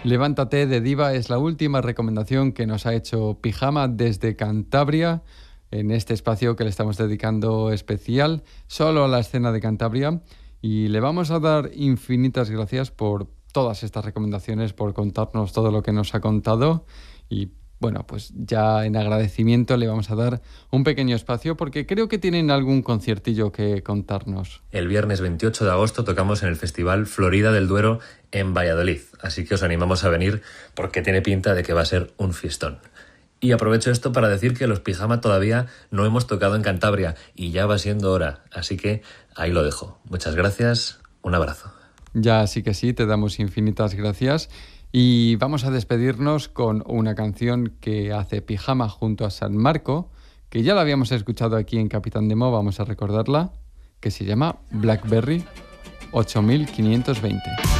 Levántate de Diva es la última recomendación que nos ha hecho Pijama desde Cantabria, en este espacio que le estamos dedicando especial solo a la escena de Cantabria, y le vamos a dar infinitas gracias por todas estas recomendaciones, por contarnos todo lo que nos ha contado. Y bueno, pues ya en agradecimiento le vamos a dar un pequeño espacio porque creo que tienen algún conciertillo que contarnos. El viernes 28 de agosto tocamos en el Festival Florida del Duero en Valladolid, así que os animamos a venir porque tiene pinta de que va a ser un fiestón. Y aprovecho esto para decir que los Pijama todavía no hemos tocado en Cantabria y ya va siendo hora, así que ahí lo dejo. Muchas gracias, un abrazo. Ya sí que sí, te damos infinitas gracias. Y vamos a despedirnos con una canción que hace Pijama junto a San Marco, que ya la habíamos escuchado aquí en Capitán Demo, vamos a recordarla, que se llama Blackberry 8520.